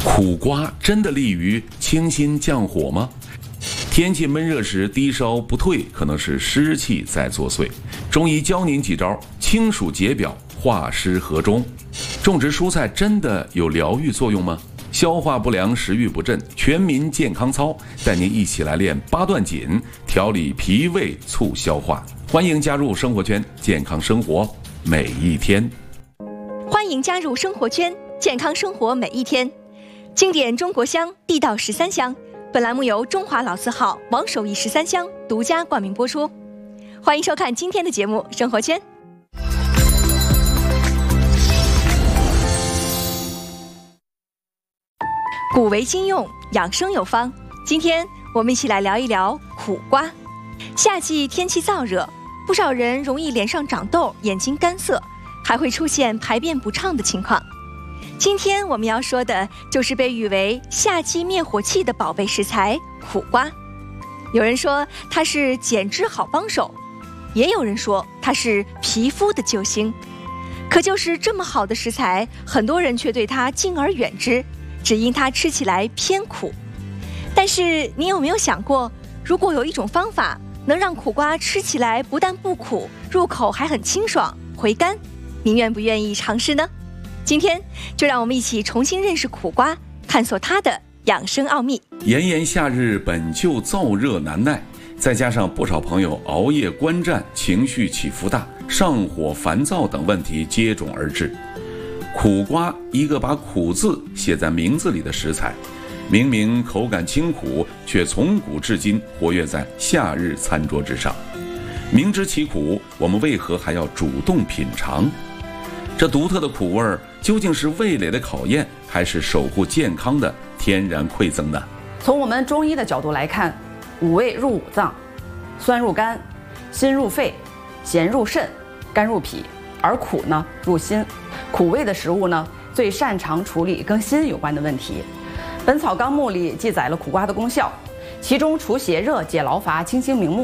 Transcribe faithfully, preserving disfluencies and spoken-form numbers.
苦瓜真的利于清心降火吗？天气闷热时低烧不退，可能是湿气在作祟。中医教您几招清暑解表、化湿和中。种植蔬菜真的有疗愈作用吗？消化不良、食欲不振，全民健康操，带您一起来练八段锦，调理脾胃，促消化。欢迎加入生活圈，健康生活每一天。 欢迎加入生活圈，健康生活每一天。经典中国香，地道十三香。本栏目由中华老字号王守义十三香独家冠名播出。欢迎收看今天的节目《生活圈》。古为今用，养生有方。今天我们一起来聊一聊苦瓜。夏季天气燥热，不少人容易脸上长痘、眼睛干涩，还会出现排便不畅的情况。今天我们要说的就是被誉为夏季灭火器的宝贝食材苦瓜。有人说它是减脂好帮手，也有人说它是皮肤的救星。可就是这么好的食材，很多人却对它敬而远之，只因它吃起来偏苦。但是你有没有想过，如果有一种方法能让苦瓜吃起来不但不苦，入口还很清爽回甘，您愿不愿意尝试呢？今天就让我们一起重新认识苦瓜，探索它的养生奥秘。 炎炎夏日本就燥热难耐，再加上不少朋友熬夜观战，情绪起伏大，上火烦躁等问题接踵而至。苦瓜，一个把苦字写在名字里的食材，明明口感清苦，却从古至今活跃在夏日餐桌之上。明知其苦，我们为何还要主动品尝？这独特的苦味儿究竟是味蕾的考验，还是守护健康的天然馈赠呢？ 从我们中医的角度来看，五味入五脏，酸入肝，辛入肺，咸入肾，甘入脾，而苦呢入心。苦味的食物呢，最擅长处理跟心有关的问题。《本草纲目》里记载了苦瓜的功效，其中除邪热、解劳乏、清心明目